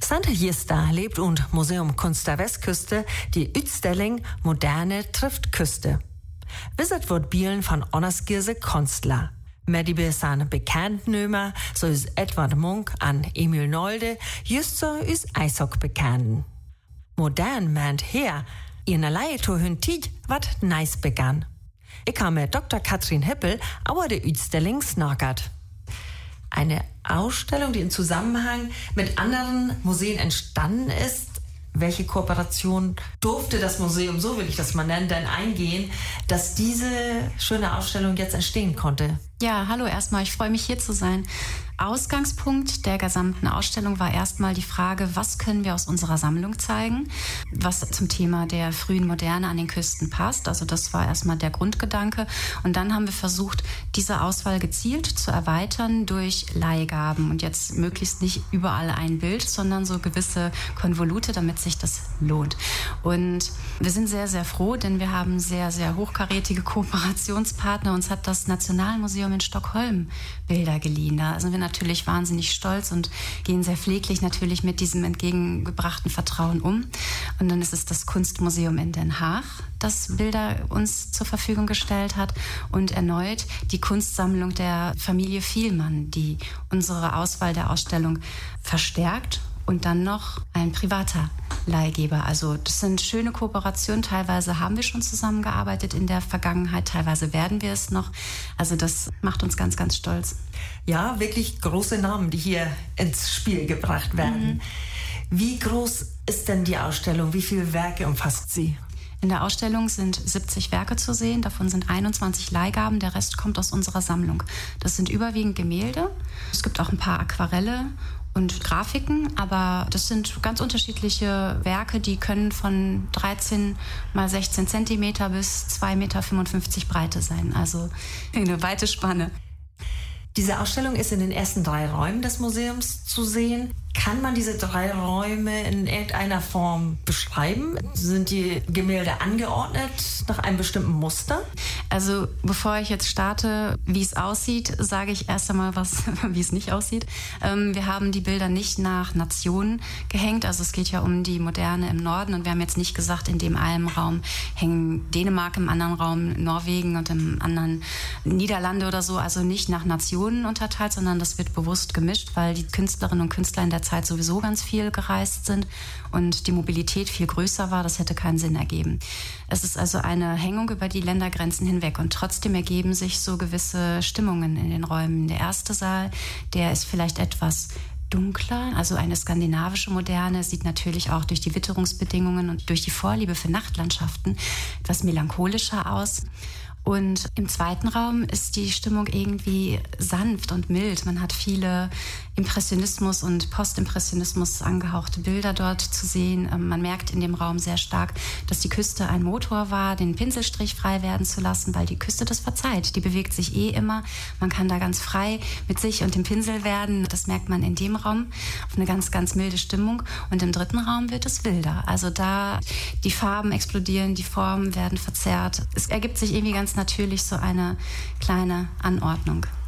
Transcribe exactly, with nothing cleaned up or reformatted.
Santa Jista lebt und Museum Kunst der Westküste die Utstellung Moderne trifft Küste. Visit wird Bielen von Onnerskirse Kunstler. Med die besan Bekanntnömer, so ist Edward Munk an Emil Nolde, just so ist Eishock bekannten. Modern meint her, in der Leihe to hun Tid wat nice begann. Ich habe mit Doktor Katrin Hippel aber die Utstellung snakert. Eine Ausstellung, die im Zusammenhang mit anderen Museen entstanden ist. Welche Kooperation durfte das Museum, so will ich das mal nennen, denn eingehen, dass diese schöne Ausstellung jetzt entstehen konnte? Ja, hallo erstmal, ich freue mich hier zu sein. Ausgangspunkt der gesamten Ausstellung war erstmal die Frage, was können wir aus unserer Sammlung zeigen, was zum Thema der frühen Moderne an den Küsten passt. Also das war erstmal der Grundgedanke. Und dann haben wir versucht, diese Auswahl gezielt zu erweitern durch Leihgaben. Und jetzt möglichst nicht überall ein Bild, sondern so gewisse Konvolute, damit sich das lohnt. Und wir sind sehr, sehr froh, denn wir haben sehr, sehr hochkarätige Kooperationspartner. Uns hat das Nationalmuseum in Stockholm Bilder geliehen. Da sind wir natürlich wahnsinnig stolz und gehen sehr pfleglich natürlich mit diesem entgegengebrachten Vertrauen um. Und dann ist es das Kunstmuseum in Den Haag, das Bilder uns zur Verfügung gestellt hat, und erneut die Kunstsammlung der Familie Vielmann, die unsere Auswahl der Ausstellung verstärkt, und dann noch ein privater Leihgeber. Also das sind schöne Kooperationen. Teilweise haben wir schon zusammengearbeitet in der Vergangenheit, teilweise werden wir es noch. Also das macht uns ganz, ganz stolz. Ja, wirklich große Namen, die hier ins Spiel gebracht werden. Mhm. Wie groß ist denn die Ausstellung? Wie viele Werke umfasst sie? In der Ausstellung sind siebzig Werke zu sehen, davon sind einundzwanzig Leihgaben, der Rest kommt aus unserer Sammlung. Das sind überwiegend Gemälde, es gibt auch ein paar Aquarelle und Grafiken, aber das sind ganz unterschiedliche Werke, die können von dreizehn mal sechzehn Zentimeter bis zwei Meter fünfundfünfzig Breite sein, also eine weite Spanne. Diese Ausstellung ist in den ersten drei Räumen des Museums zu sehen. Kann man diese drei Räume in irgendeiner Form beschreiben? Sind die Gemälde angeordnet nach einem bestimmten Muster? Also bevor ich jetzt starte, wie es aussieht, sage ich erst einmal was, wie es nicht aussieht. Ähm, wir haben die Bilder nicht nach Nationen gehängt. Also es geht ja um die Moderne im Norden, und wir haben jetzt nicht gesagt, in dem einen Raum hängen Dänemark, im anderen Raum Norwegen und im anderen Niederlande oder so. Also nicht nach Nationen unterteilt, sondern das wird bewusst gemischt, weil die Künstlerinnen und Künstler in der Zeit sowieso ganz viel gereist sind und die Mobilität viel größer war. Das hätte keinen Sinn ergeben. Es ist also eine Hängung über die Ländergrenzen hinweg, und trotzdem ergeben sich so gewisse Stimmungen in den Räumen. Der erste Saal, der ist vielleicht etwas dunkler, also eine skandinavische Moderne, sieht natürlich auch durch die Witterungsbedingungen und durch die Vorliebe für Nachtlandschaften etwas melancholischer aus. Und im zweiten Raum ist die Stimmung irgendwie sanft und mild. Man hat viele Impressionismus und Postimpressionismus angehauchte Bilder dort zu sehen. Man merkt in dem Raum sehr stark, dass die Küste ein Motor war, den Pinselstrich frei werden zu lassen, weil die Küste das verzeiht. Die bewegt sich eh immer. Man kann da ganz frei mit sich und dem Pinsel werden. Das merkt man in dem Raum auf eine ganz, ganz milde Stimmung. Und im dritten Raum wird es wilder. Also da die Farben explodieren, die Formen werden verzerrt. Es ergibt sich irgendwie ganz natürlich so eine kleine Anordnung.